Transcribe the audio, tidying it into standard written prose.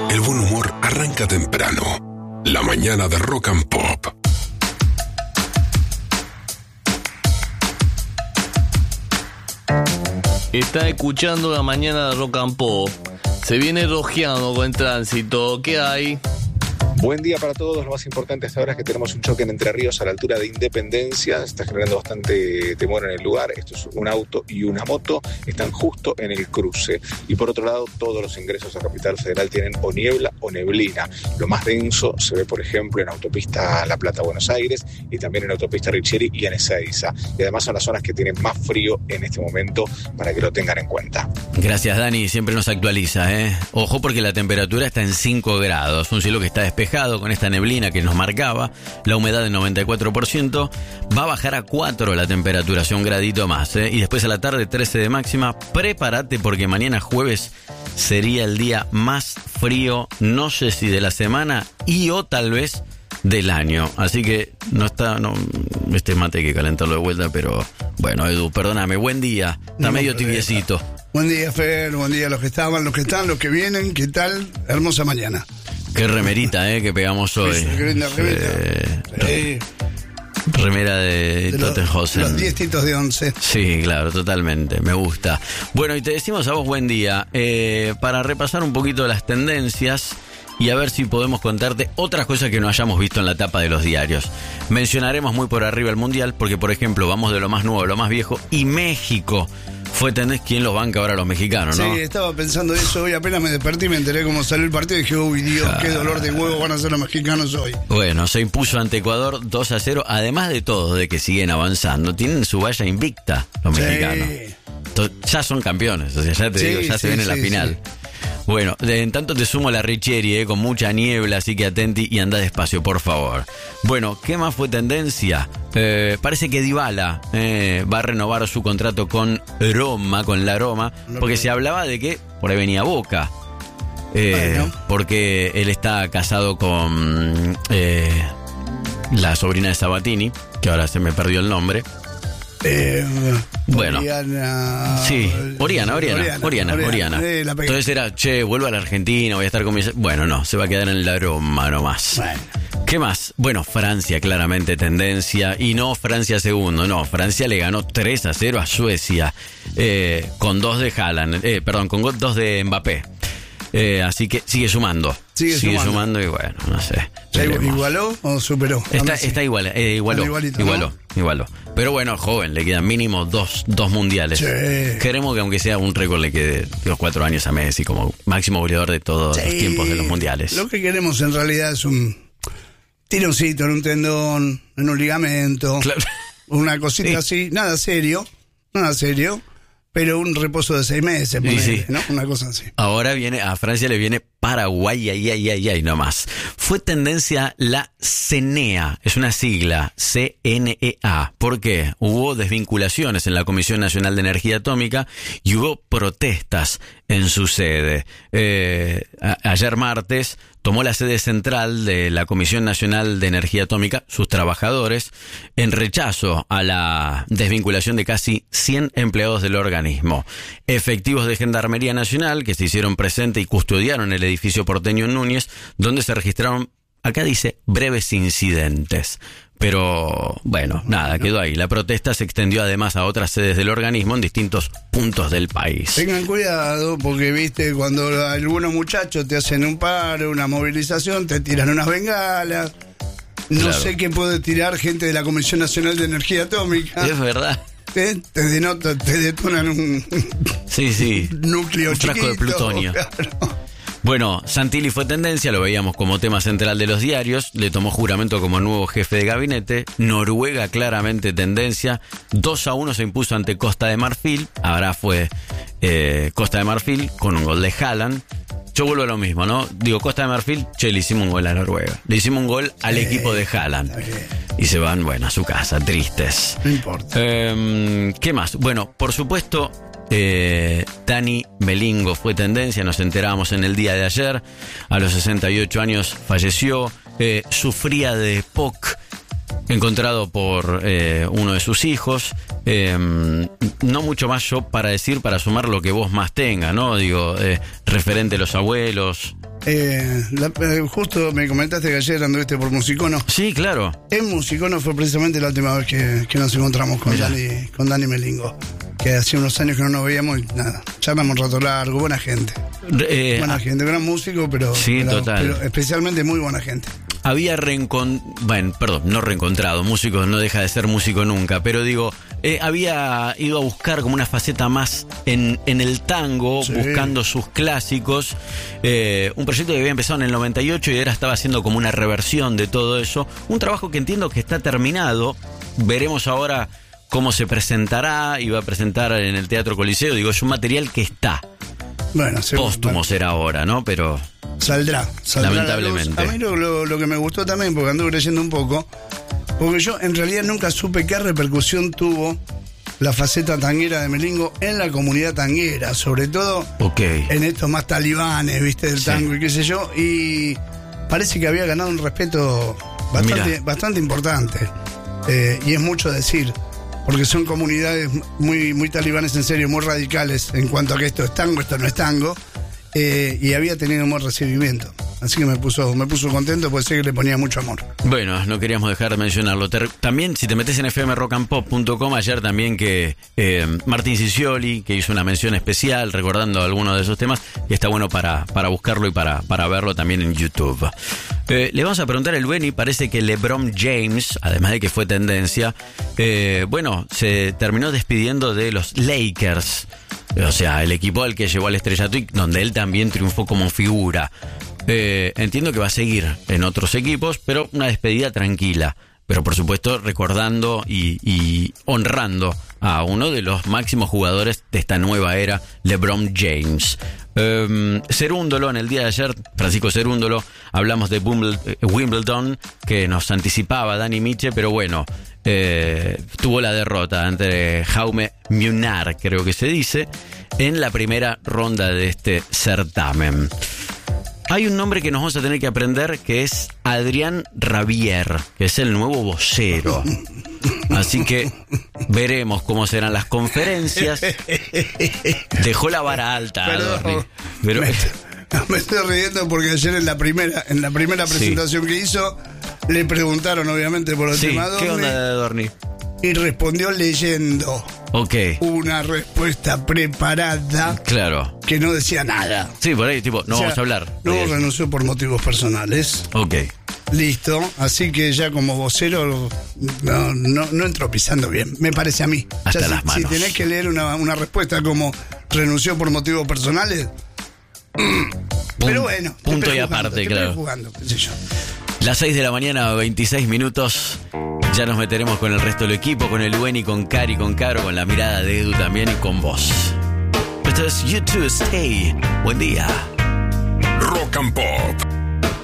El buen humor arranca temprano. La mañana de Rock and Pop. Está escuchando La mañana de Rock and Pop. Se viene rojeando con tránsito. ¿Qué hay? Buen día para todos. Lo más importante hasta ahora es que tenemos un choque en Entre Ríos a la altura de Independencia. Está generando bastante temor en el lugar. Esto es un auto y una moto. Están justo en el cruce. Y por otro lado, todos los ingresos a Capital Federal tienen o niebla o neblina. Lo más denso se ve, por ejemplo, en autopista La Plata-Buenos Aires y también en autopista Richieri y en Ezeiza. Y además son las zonas que tienen más frío en este momento para que lo tengan en cuenta. Gracias, Dani. Siempre nos actualiza, ¿eh? Ojo porque la temperatura está en 5 grados. Un cielo que está despejado con esta neblina que nos marcaba, la humedad del 94%, va a bajar a 4 la temperatura, un gradito más, y después a la tarde 13 de máxima. Prepárate porque mañana jueves sería el día más frío, no sé si de la semana y o tal vez del año, así que este mate hay que calentarlo de vuelta, pero bueno, Edu, perdóname, buen día, está medio tibiecito. Buen día, Fer, buen día a los que estaban, los que están, los que vienen, ¿qué tal? Hermosa mañana. Qué remerita, que pegamos hoy. Qué linda remera. Remera de Tottenhausen. Los 10 titos de 11. Sí, claro, totalmente, me gusta. Bueno, y te decimos a vos buen día, para repasar un poquito las tendencias y a ver si podemos contarte otras cosas que no hayamos visto en la tapa de los diarios. Mencionaremos muy por arriba el Mundial, porque por ejemplo vamos de lo más nuevo a lo más viejo, y México fue tenés quién los banca ahora los mexicanos, ¿no? Sí, estaba pensando eso hoy, apenas me desperté y me enteré cómo salió el partido y dije, uy Dios, qué dolor de huevo van a ser los mexicanos hoy. Bueno, se impuso ante Ecuador 2-0, además de todo, de que siguen avanzando, tienen su valla invicta los mexicanos. Ya son campeones, o sea, ya te digo, ya se ven en la final. Sí. Bueno, en tanto te sumo la Richieri, con mucha niebla, así que atenti y anda despacio, por favor. Bueno, ¿qué más fue tendencia? Parece que Dybala va a renovar su contrato con Roma, con la Roma, porque se hablaba de que por ahí venía Boca. Porque él está casado con la sobrina de Sabatini, que ahora se me perdió el nombre. Bueno, sí, Oriana. Entonces era, vuelvo a la Argentina, voy a estar con mi... Bueno, no, se va a quedar en la Roma nomás. Bueno. ¿Qué más? Bueno, Francia, claramente tendencia, y no Francia segundo, no, Francia le ganó 3-0 a Suecia, con 2 de Haaland, con 2 de Mbappé. Así que sigue sumando. Sigue sumando y bueno, no sé. ¿Igualó o superó? Igualó. Pero bueno, joven, le quedan mínimo dos mundiales. Sí. Queremos que aunque sea un récord le quede los 4 años a Messi como máximo goleador de todos los tiempos de los mundiales. Lo que queremos en realidad es un tironcito en un tendón, en un ligamento, claro. Una cosita así, nada serio. Pero un reposo de 6 meses, ponele, ¿no? Una cosa así. Ahora a Francia le viene Paraguay, ay, nomás. Fue tendencia la CNEA, es una sigla, CNEA. ¿Por qué? Hubo desvinculaciones en la Comisión Nacional de Energía Atómica y hubo protestas en su sede. Ayer martes tomó la sede central de la Comisión Nacional de Energía Atómica, sus trabajadores, en rechazo a la desvinculación de casi 100 empleados del organismo. Efectivos de Gendarmería Nacional que se hicieron presentes y custodiaron el edificio porteño en Núñez, donde se registraron, acá dice, breves incidentes. Pero, bueno, nada, quedó ahí. La protesta se extendió además a otras sedes del organismo en distintos puntos del país. Tengan cuidado, porque, viste, cuando algunos muchachos te hacen un paro, una movilización, te tiran unas bengalas. No sé qué puede tirar gente de la Comisión Nacional de Energía Atómica. Es verdad. Te detonan un núcleo un frasco de plutonio. Claro. Bueno, Santilli fue tendencia, lo veíamos como tema central de los diarios, le tomó juramento como nuevo jefe de gabinete. Noruega claramente tendencia, 2-1 se impuso ante Costa de Marfil, ahora fue Costa de Marfil con un gol de Haaland. Yo vuelvo a lo mismo, ¿no? Digo, Costa de Marfil, le hicimos un gol a Noruega, le hicimos un gol al equipo de Haaland y se van, bueno, a su casa, tristes. No importa. ¿Qué más? Bueno, por supuesto... Dani Melingo fue tendencia, nos enterábamos en el día de ayer, a los 68 años falleció, sufría de POC, encontrado por uno de sus hijos. No mucho más yo para decir, para sumar lo que vos más tenga, ¿no? Digo, referente a los abuelos, Justo me comentaste que ayer anduviste por Musicono. Sí, claro. En Musicono fue precisamente la última vez que nos encontramos con Dani Melingo. Que hacía unos años que no nos veíamos y nada. Charlamos un rato largo, buena gente. Buena gente, gran músico, pero especialmente muy buena gente. Había no reencontrado, músico no deja de ser músico nunca, pero digo, había ido a buscar como una faceta más en el tango, sí, buscando sus clásicos, un proyecto que había empezado en el 98 y ahora estaba haciendo como una reversión de todo eso, un trabajo que entiendo que está terminado, veremos ahora cómo se presentará, iba a presentar en el Teatro Coliseo, digo, es un material que está. Bueno, póstumo será ahora, ¿no? Pero saldrá. Lamentablemente. A mí lo que me gustó también, porque anduve leyendo un poco, porque yo en realidad nunca supe qué repercusión tuvo la faceta tanguera de Melingo en la comunidad tanguera, sobre todo en estos más talibanes, viste, del tango y qué sé yo, y parece que había ganado un respeto bastante importante, y es mucho decir, porque son comunidades muy talibanes en serio, muy radicales en cuanto a que esto es tango, esto no es tango, y había tenido un buen recibimiento. Así que me puso contento, porque sé que le ponía mucho amor. Bueno, no queríamos dejar de mencionarlo. También, si te metes en fmrockandpop.com, ayer también que Martín Cicioli, que hizo una mención especial recordando algunos de esos temas, y está bueno para buscarlo y para verlo también en YouTube. Le vamos a preguntar al Benny, parece que LeBron James, además de que fue tendencia, se terminó despidiendo de los Lakers, o sea, el equipo al que llevó al estrellato y donde él también triunfó como figura. Entiendo que va a seguir en otros equipos, pero una despedida tranquila, pero por supuesto recordando y honrando a uno de los máximos jugadores de esta nueva era, LeBron James. Cerúndolo, en el día de ayer, Francisco Cerúndolo, hablamos de Wimbledon, que nos anticipaba Dani Miche, pero bueno, tuvo la derrota ante Jaume Munar, creo que se dice, en la primera ronda de este certamen. Hay un nombre que nos vamos a tener que aprender, que es Adrián Rabier, que es el nuevo vocero. Así que veremos cómo serán las conferencias. Dejó la vara alta, Adorni. Pero me estoy riendo porque ayer en la primera presentación que hizo, le preguntaron obviamente por el tema Adorni. ¿Qué onda de Adorni? Y respondió leyendo. Una respuesta preparada. Claro. Que no decía nada. Sí, por ahí, vamos a hablar. Luego renunció por motivos personales. Listo. Así que ya como vocero no entró pisando bien, me parece a mí. Hasta las manos. Si tenés que leer una respuesta como renunció por motivos personales. Pero bueno. Punto y aparte, claro. Jugando, qué sé yo. Las 6 de la mañana, 26 minutos. Ya nos meteremos con el resto del equipo, con el Benny, con Cari, con Caro, con la mirada de Edu también y con vos. Esto es You Too Stay. Buen día. Rock and Pop.